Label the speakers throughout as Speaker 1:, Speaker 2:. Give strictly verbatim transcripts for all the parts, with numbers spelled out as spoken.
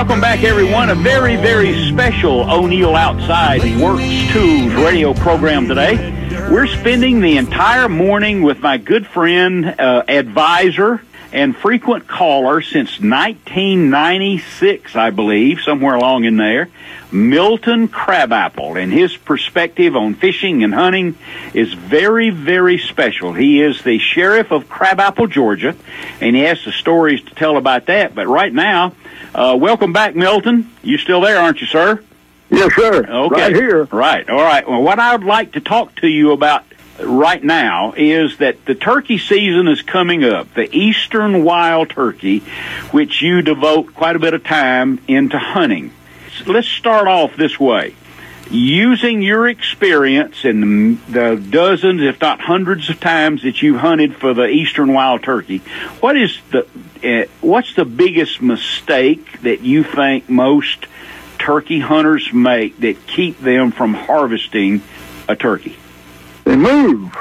Speaker 1: Welcome back, everyone. A very, very special O'Neill Outside Works Tools radio program today. We're spending the entire morning with my good friend, uh, advisor, and frequent caller since nineteen ninety-six, I believe, somewhere along in there, Milton Crabapple, and his perspective on fishing and hunting is very, very special. He is the sheriff of Crabapple, Georgia, and he has some stories to tell about that. But right now, uh, welcome back, Milton. You still there, aren't you, sir?
Speaker 2: Yes, sir.
Speaker 1: Okay.
Speaker 2: Right here.
Speaker 1: Right. All right. Well, what I would like to talk to you about right now is that the turkey season is coming up, the eastern wild turkey, which you devote quite a bit of time into hunting. So let's start off this way. Using your experience in the dozens, if not hundreds of times that you've hunted for the eastern wild turkey, what is the uh, what's the biggest mistake that you think most turkey hunters make that keep them from harvesting a turkey?
Speaker 2: They move.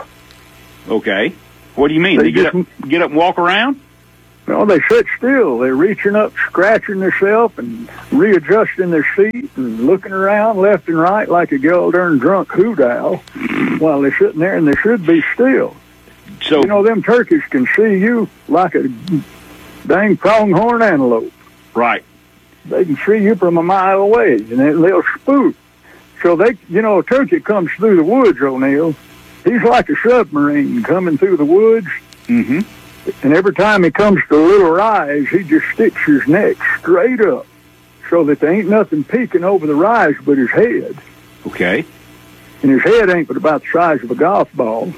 Speaker 1: Okay. What do you mean?
Speaker 2: They,
Speaker 1: They get
Speaker 2: just,
Speaker 1: up, get up and walk around?
Speaker 2: No, they sit still. They're reaching up, scratching themselves, and readjusting their seat, and looking around left and right like a goddamn drunk hoot owl while they're sitting there, and they should be still.
Speaker 1: So
Speaker 2: you know, them turkeys can see you like a dang pronghorn antelope.
Speaker 1: Right.
Speaker 2: They can see you from a mile away, and they'll spook. So they, you know, a turkey comes through the woods, O'Neill. He's like a submarine coming through the woods.
Speaker 1: Mm-hmm.
Speaker 2: And every time he comes to a little rise, he just sticks his neck straight up so that there ain't nothing peeking over the rise but his head.
Speaker 1: Okay.
Speaker 2: And his head ain't but about the size of a golf ball.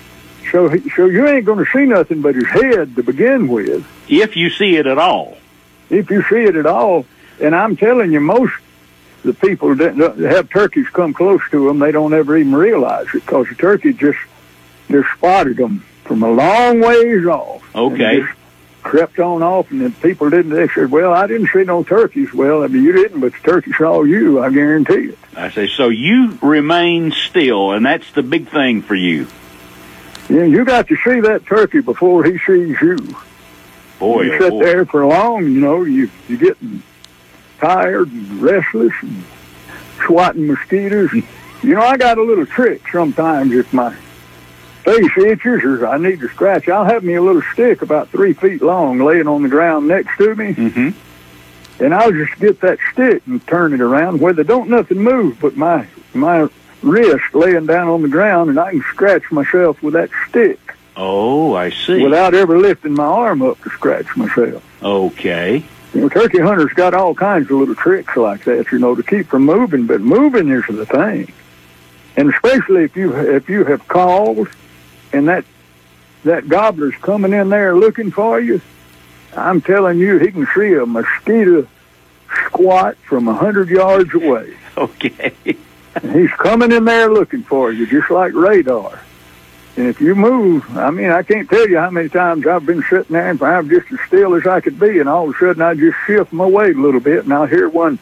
Speaker 2: So he, so you ain't going to see nothing but his head to begin with.
Speaker 1: If you see it at all.
Speaker 2: If you see it at all. And I'm telling you, most the people that have turkeys come close to them, they don't ever even realize it because the turkey just, just spotted them from a long ways off.
Speaker 1: Okay.
Speaker 2: Crept on off, and the people didn't. They said, "Well, I didn't see no turkeys." Well, I mean, you didn't, but the turkey saw you. I guarantee it.
Speaker 1: I say, so you remain still, and that's the big thing for you.
Speaker 2: Yeah, you got to see that turkey before he sees you.
Speaker 1: Boy,
Speaker 2: you
Speaker 1: oh
Speaker 2: sit
Speaker 1: boy.
Speaker 2: there for long, you know, you you getting tired and restless and swatting mosquitoes. And, you know, I got a little trick sometimes if my face itches or I need to scratch. I'll have me a little stick about three feet long laying on the ground next to me.
Speaker 1: Mm-hmm.
Speaker 2: And I'll just get that stick and turn it around where there don't nothing move but my my wrist laying down on the ground, and I can scratch myself with that stick.
Speaker 1: Oh, I see.
Speaker 2: Without ever lifting my arm up to scratch myself.
Speaker 1: Okay.
Speaker 2: You know, turkey hunters got all kinds of little tricks like that, you know, to keep from moving, but moving is the thing. And especially if you if you have called and that that gobbler's coming in there looking for you, I'm telling you, he can see a mosquito squat from a hundred yards away.
Speaker 1: Okay.
Speaker 2: And he's coming in there looking for you, just like radar. And if you move, I mean, I can't tell you how many times I've been sitting there and I'm just as still as I could be, and all of a sudden I just shift my weight a little bit, and I'll hear one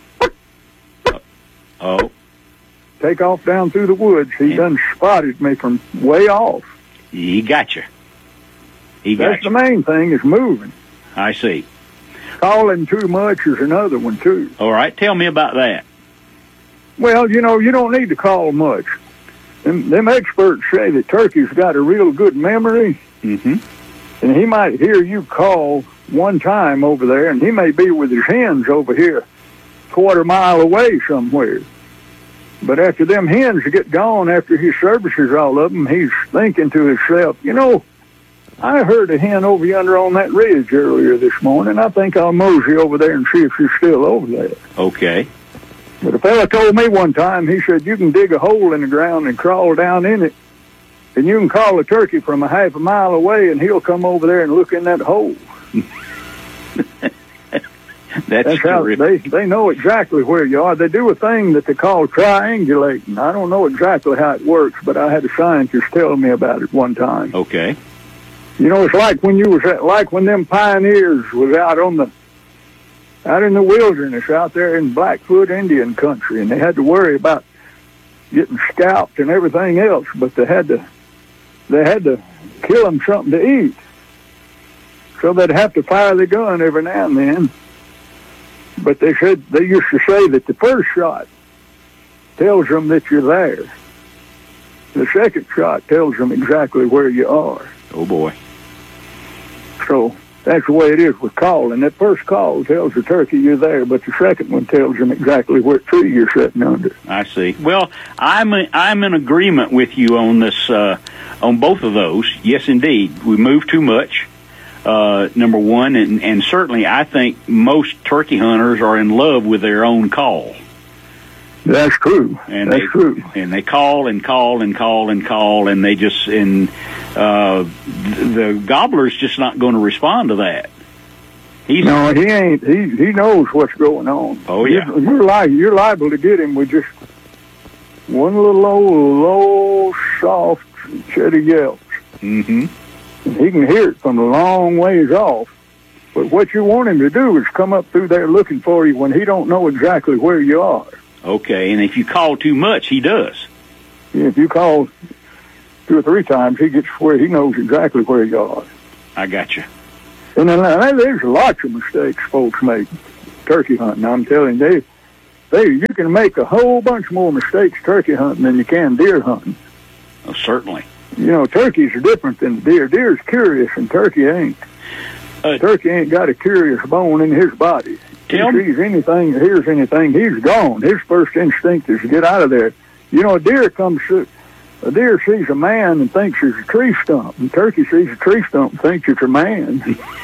Speaker 1: Oh.
Speaker 2: take off down through the woods. He
Speaker 1: Yeah.
Speaker 2: done spotted me from way off.
Speaker 1: He got you. He got
Speaker 2: That's
Speaker 1: you.
Speaker 2: the main thing, is moving.
Speaker 1: I see.
Speaker 2: Calling too much is another one, too.
Speaker 1: All right. Tell me about that.
Speaker 2: Well, you know, you don't need to call much. Them, them experts say that turkey's got a real good memory,
Speaker 1: Mm-hmm.
Speaker 2: and he might hear you call one time over there, and he may be with his hens over here quarter mile away somewhere. But after them hens get gone, after he services all of them, he's thinking to himself, you know, I heard a hen over yonder on that ridge earlier this morning. I think I'll mosey over there and see if she's still over there.
Speaker 1: Okay.
Speaker 2: But a fella told me one time, he said, you can dig a hole in the ground and crawl down in it, and you can call a turkey from a half a mile away, and he'll come over there and look in that hole.
Speaker 1: That's,
Speaker 2: That's how
Speaker 1: terrific.
Speaker 2: they, they know exactly where you are. They do a thing that they call triangulating. I don't know exactly how it works, but I had a scientist tell me about it one time.
Speaker 1: Okay.
Speaker 2: You know, it's like when you was at, like when them pioneers was out on the out in the wilderness out there in Blackfoot Indian country, and they had to worry about getting scalped and everything else, but they had to they had to kill them something to eat. So they'd have to fire the gun every now and then. But they said they used to say that the first shot tells them that you're there. The second shot tells them exactly where you are.
Speaker 1: Oh, boy.
Speaker 2: So that's the way it is with calling. That first call tells the turkey you're there, but the second one tells them exactly what tree you're sitting under.
Speaker 1: I see. Well, I'm a, I'm in agreement with you on this, uh, on both of those. Yes, indeed. We move too much, uh, number one, and, and certainly I think most turkey hunters are in love with their own call.
Speaker 2: That's true.
Speaker 1: And
Speaker 2: That's
Speaker 1: they,
Speaker 2: true.
Speaker 1: And they call and call and call and call, and they just and uh, the gobbler's just not going to respond to that. He's,
Speaker 2: no, he ain't. He he knows what's going on.
Speaker 1: Oh yeah,
Speaker 2: you're, you're liable. You're liable to get him with just one little low, low, soft, steady yelps.
Speaker 1: Mm-hmm.
Speaker 2: And he can hear it from a long ways off. But what you want him to do is come up through there looking for you when he don't know exactly where you are.
Speaker 1: Okay, and if you call too much, he does.
Speaker 2: Yeah, if you call two or three times, he gets where he knows exactly where you are.
Speaker 1: I got you.
Speaker 2: And then uh, there's lots of mistakes folks make turkey hunting. I'm telling you, they, they, you can make a whole bunch more mistakes turkey hunting than you can deer hunting.
Speaker 1: Oh, certainly.
Speaker 2: You know, turkeys are different than deer. Deer's curious, and turkey ain't. Uh, turkey ain't got a curious bone in his body.
Speaker 1: Tell
Speaker 2: he sees anything, hears anything, he's gone. His first instinct is to get out of there. You know, a deer comes to, a deer sees a man and thinks it's a tree stump, and turkey sees a tree stump and thinks it's a man.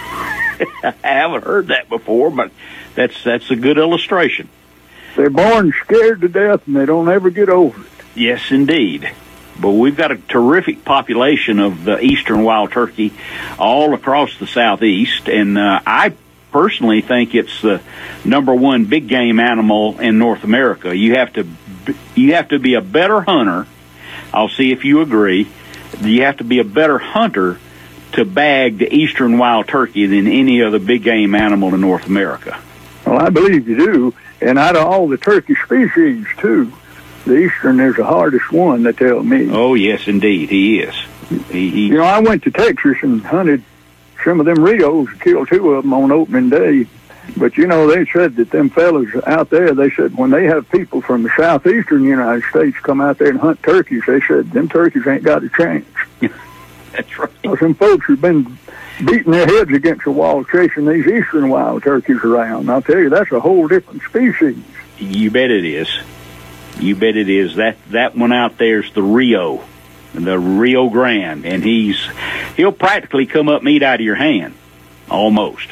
Speaker 1: I haven't heard that before, but that's that's a good illustration.
Speaker 2: They're born scared to death, and they don't ever get over it.
Speaker 1: Yes, indeed. But we've got a terrific population of the eastern wild turkey all across the southeast, and uh, I personally think it's the number one big game animal in North America. You have to you have to be a better hunter. I'll see if you agree. You have to be a better hunter to bag the eastern wild turkey than any other big game animal in North America.
Speaker 2: Well, I believe you do. And out of all the turkey species, too, the eastern is the hardest one, they tell me.
Speaker 1: Oh, yes, indeed, he is. He, he...
Speaker 2: You know, I went to Texas and hunted some of them Rios, killed two of them on opening day. But, you know, they said that them fellas out there, they said when they have people from the southeastern United States come out there and hunt turkeys, they said them turkeys ain't got a chance.
Speaker 1: That's right.
Speaker 2: Well, some folks have been beating their heads against the wall chasing these eastern wild turkeys around. I'll tell you, that's a whole different species.
Speaker 1: You bet it is. You bet it is. That that one out there is the Rio, the Rio Grande, and he's he'll practically come up and eat out of your hand, almost.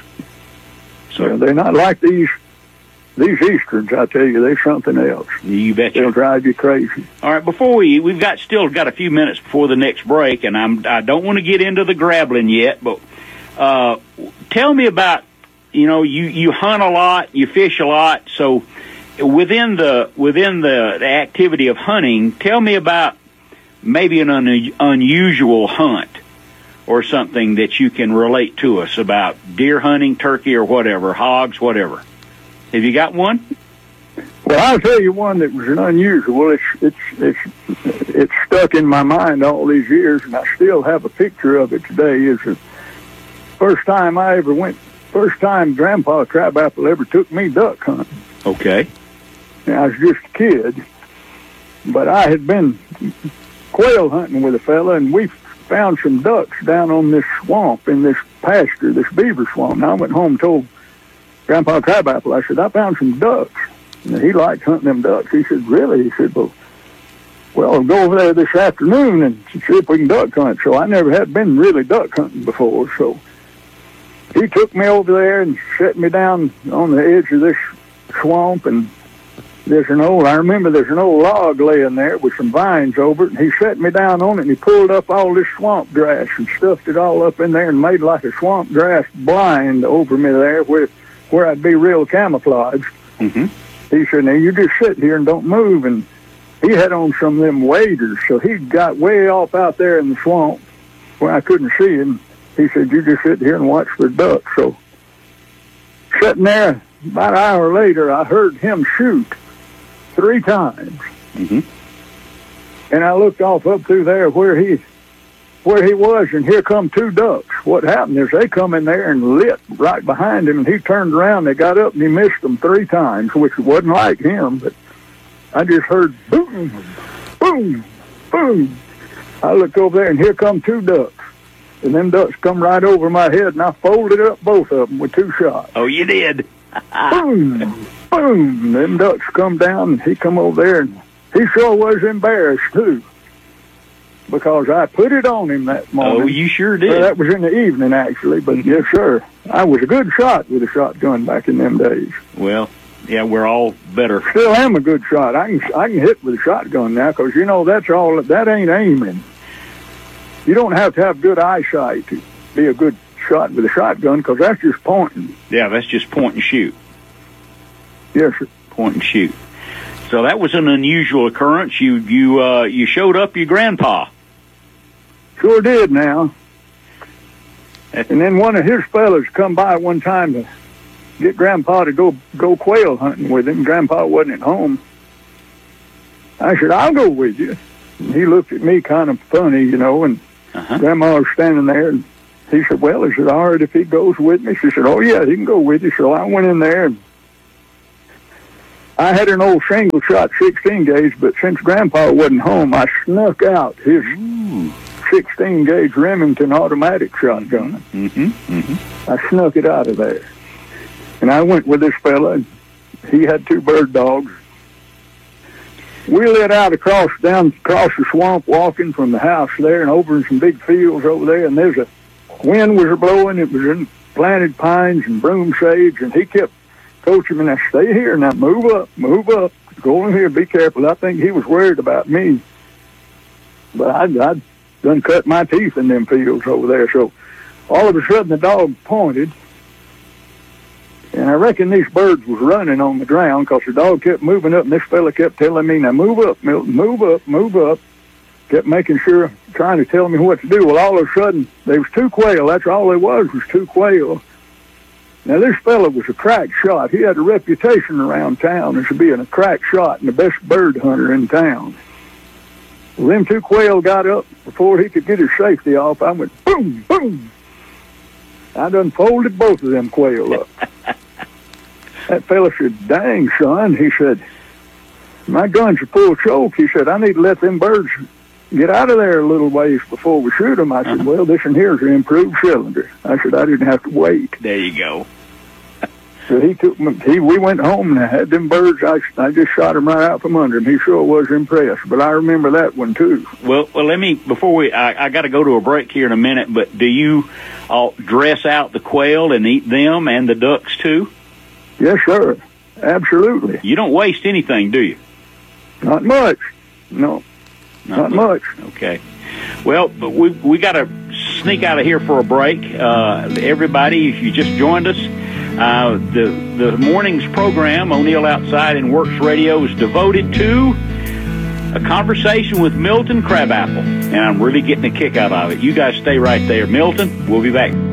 Speaker 2: So yeah, they're not like these these easterns. I tell you, they're something else.
Speaker 1: You bet.
Speaker 2: They'll drive you crazy.
Speaker 1: All right, before we we've got still got a few minutes before the next break, and I'm I don't want to get into the grabbling yet, but uh, tell me about you know you you hunt a lot, you fish a lot, so. Within the within the, the activity of hunting, tell me about maybe an un, unusual hunt or something that you can relate to us about deer hunting, turkey, or whatever, hogs, whatever. Have you got one?
Speaker 2: Well, I'll tell you one that was an unusual. It's it's it's it's stuck in my mind all these years, and I still have a picture of it today. Is the first time I ever went. First time Grandpa Crabapple ever took me duck hunting.
Speaker 1: Okay.
Speaker 2: I was just a kid, but I had been quail hunting with a fella, and we found some ducks down on this swamp in this pasture, this beaver swamp. And I went home and told Grandpa Crabapple, I said, I found some ducks. And he liked hunting them ducks. He said, really? He said, well, well, I'll go over there this afternoon and see if we can duck hunt. So I never had been really duck hunting before, so he took me over there and set me down on the edge of this swamp, and there's an old, I remember there's an old log laying there with some vines over it, and he set me down on it, and he pulled up all this swamp grass and stuffed it all up in there and made like a swamp grass blind over me there where where I'd be real camouflaged.
Speaker 1: Mm-hmm.
Speaker 2: He said, now you just sit here and don't move, and he had on some of them waders, so he got way off out there in the swamp where I couldn't see him. He said, you just sit here and watch for ducks. So sitting there, about an hour later, I heard him shoot three times.
Speaker 1: Mm-hmm.
Speaker 2: And I looked off up through there where he where he was, and here come two ducks. What happened is they come in there and lit right behind him, and he turned around. They got up, and he missed them three times, which wasn't like him, but I just heard boom, boom, boom. I looked over there, and here come two ducks. And them ducks come right over my head, and I folded up both of them with two shots.
Speaker 1: Oh, you did?
Speaker 2: Boom, boom. Them ducks come down, and he come over there, and he sure was embarrassed, too, because I put it on him that morning.
Speaker 1: Oh, you sure did.
Speaker 2: Well, that was in the evening, actually, but yes, sir. I was a good shot with a shotgun back in them days.
Speaker 1: Well, yeah, we're all better.
Speaker 2: Still am a good shot. I can I can hit with a shotgun now, because, you know, that's all, that ain't aiming. You don't have to have good eyesight to be a good shot with a shotgun, because that's just pointing.
Speaker 1: Yeah, that's just point and shoot.
Speaker 2: Yes, sir.
Speaker 1: Point and shoot. So that was an unusual occurrence. You you uh, you showed up your grandpa.
Speaker 2: Sure did now. And then one of his fellas come by one time to get Grandpa to go go quail hunting with him. Grandpa wasn't at home. I said, I'll go with you. And he looked at me kind of funny, you know, and
Speaker 1: Uh-huh.
Speaker 2: Grandma was standing there, and he said, well, is it all right if he goes with me? She said, oh, yeah, he can go with you. So I went in there, and I had an old single-shot sixteen gauge, but since Grandpa wasn't home, I snuck out his sixteen gauge Remington automatic shotgun.
Speaker 1: Mm-hmm. Mm-hmm.
Speaker 2: I snuck it out of there. And I went with this fella, and he had two bird dogs. We lit out across, down across the swamp, walking from the house there and over in some big fields over there, and there's a wind was blowing. It was in planted pines and broom sage, and he kept coaching me, now stay here, now move up, move up, go in here, be careful. I think he was worried about me. But I'd, I'd done cut my teeth in them fields over there, so all of a sudden the dog pointed, and I reckon these birds was running on the ground because the dog kept moving up, and this fella kept telling me, now move up, Milton, move up, move up. Kept making sure, trying to tell me what to do. Well, all of a sudden, there was two quail. That's all there was, was two quail. Now, this fella was a crack shot. He had a reputation around town as being a crack shot and the best bird hunter in town. Well, them two quail got up before he could get his safety off. I went, boom, boom. I done folded both of them quail up. That fella said, dang, son. He said, my gun's a full choke. He said, I need to let them birds get out of there a little ways before we shoot them. I said, well, this one here's an improved cylinder. I said, I didn't have to wait.
Speaker 1: There you go.
Speaker 2: So he took me, he, we went home and I had them birds. I, I just shot them right out from under him. He sure was impressed. But I remember that one, too.
Speaker 1: Well, well, let me, before we, I, I got to go to a break here in a minute, but do you all dress out the quail and eat them and the ducks, too?
Speaker 2: Yes, sir. Absolutely.
Speaker 1: You don't waste anything, do you?
Speaker 2: Not much. No. Not, Not much.
Speaker 1: much. Okay. Well, but we we got to sneak out of here for a break. Uh, everybody, if you just joined us, uh, the the morning's program, O'Neill Outside and Works Radio, is devoted to a conversation with Milton Crabapple, and I'm really getting a kick out of it. You guys stay right there. Milton, we'll be back.